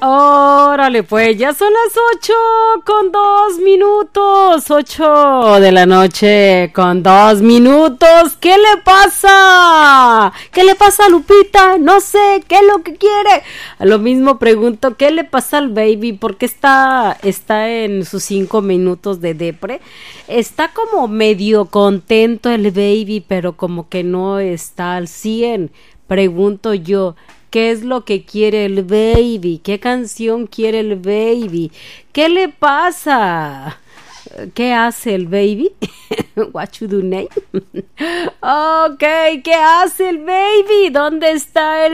Órale, pues ya son las 8:02, 8 de la noche con 2 minutos. ¿Qué le pasa? ¿Qué le pasa a Lupita? No sé, ¿qué es lo que quiere? A lo mismo pregunto, ¿qué le pasa al baby? ¿Por qué está en sus 5 minutos de depre? Está como medio contento el baby, pero como que no está al 100. Pregunto yo, ¿qué es lo que quiere el baby? ¿Qué canción quiere el baby? ¿Qué le pasa? ¿Qué hace el baby? What you do, name? Ok, ¿qué hace el baby? ¿Dónde está el